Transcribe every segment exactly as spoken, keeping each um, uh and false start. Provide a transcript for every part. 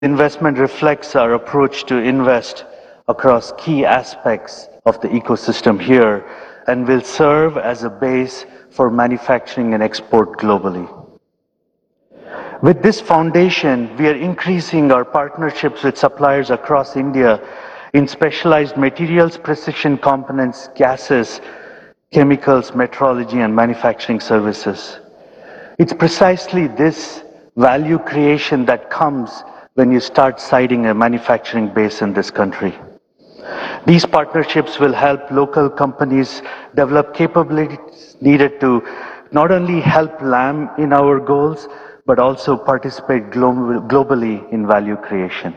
Investment reflects our approach to invest across key aspects of the ecosystem here and will serve as a base for manufacturing and export globally. With this foundation, we are increasing our partnerships with suppliers across India in specialized materials, precision components, gases, chemicals, metrology, and manufacturing services. It's precisely this value creation that comes when you start siting a manufacturing base in this country. These partnerships will help local companies develop capabilities needed to not only help Lam in our goals, but also participate glo- globally in value creation.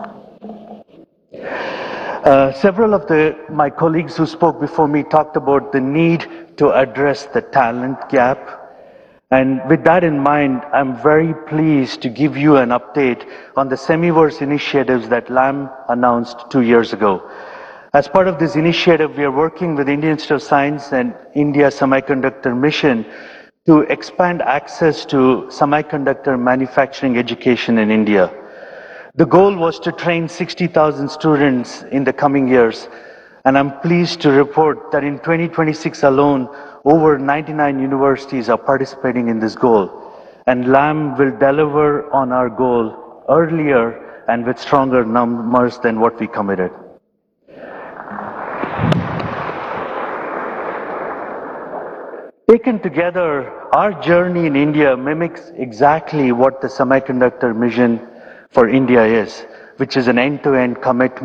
Uh, several of the, my colleagues who spoke before me talked about the need to address the talent gap. And with that in mind, I'm very pleased to give you an update on the Semiverse initiatives that Lam announced two years ago. As part of this initiative, we are working with Indian Institute of Science and India Semiconductor Mission to expand access to semiconductor manufacturing education in India. The goal was to train sixty thousand students in the coming years, and I'm pleased to report that in twenty twenty-six alone, over ninety-nine universities are participating in this goal, and Lam will deliver on our goal earlier and with stronger numbers than what we committed. Taken together, our journey in India mimics exactly what the semiconductor mission for India is, which is an end-to-end commitment